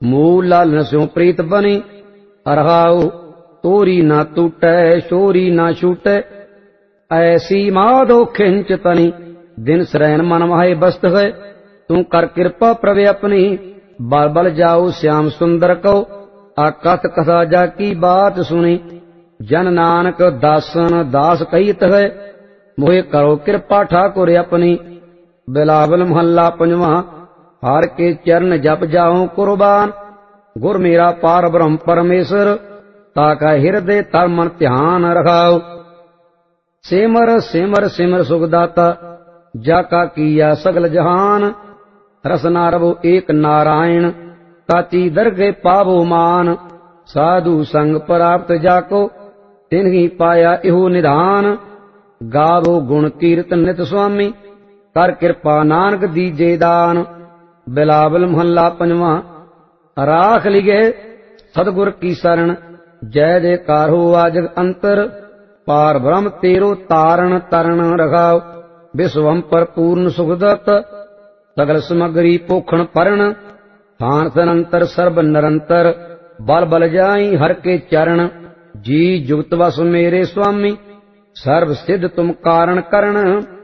मूल लालन स्यों प्रीत बनी। रहाऊ तोरी ना टूटै शोरी ना छूटै, ऐसी माधो खिंच तनी। दिन सरैन मन माहे बस्त है, तू कर कृपा प्रभे अपनी। बल बल जाऊ श्याम सुंदर को, आकथ कथा जाकी बात सुनी। जन नानक दासन दास कहित है, मोहे करो कृपा ठाकुर अपनी। बिलावल महला पंजवा। हार के चरण जप जाऊं कुर्बान, गुर मेरा पार ब्रह्म परमेश्वर। ताका हृदय तर मन ध्यान रखाओ। सिमर सिमर सिमर सुखदाता, जाका किया सगल जहान। रसना रवो एक नारायण, ताची दरगे पावो मान। साधु संग प्राप्त जाको, तिन्ही पाया इहो निधान। गावो गुण कीर्तन नित स्वामी, कर कृपा नानक दीजे दान। बिलावल महला पंजवा। राख लिगे सतगुर की शरण, जय जयकार हो आजग अंतर। पार ब्रह्म तेरो तारण तरण रखाओ, विश्वम पर पूर्ण सुखदत्त। सगल समग्री पोखण परण, थान सनंतर सर्व निरंतर। बल बल जाई हर के चरण, जी जुगत वस मेरे स्वामी। सर्व सिद्ध तुम कारण करण,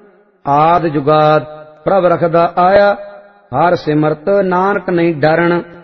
आद जुगाद प्रभ रखदा आया। हर सिमरत नानक नहीं डरण।